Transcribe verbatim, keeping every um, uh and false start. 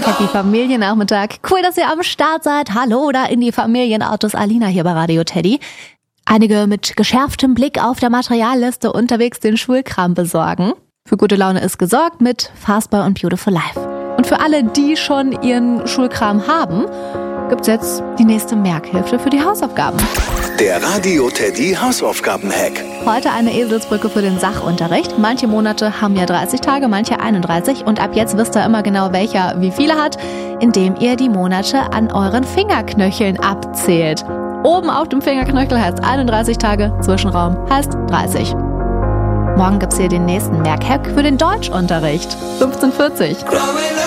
Happy Familiennachmittag. Cool, dass ihr am Start seid. Hallo da in die Familienautos. Alina hier bei Radio Teddy. Einige mit geschärftem Blick auf der Materialliste unterwegs den Schulkram besorgen. Für gute Laune ist gesorgt mit Fastboy und Beautiful Life. Und für alle, die schon ihren Schulkram haben, gibt's jetzt die nächste Merkhilfe für die Hausaufgaben. Der Radio Teddy Hausaufgaben-Hack. Heute eine Eselsbrücke für den Sachunterricht. Manche Monate haben ja dreißig Tage, manche einunddreißig. Und ab jetzt wisst ihr immer genau, welcher wie viele hat, indem ihr die Monate an euren Fingerknöcheln abzählt. Oben auf dem Fingerknöchel heißt einunddreißig Tage, Zwischenraum heißt dreißig. Morgen gibt's hier den nächsten Merkhack für den Deutschunterricht. fünfzehn Uhr vierzig.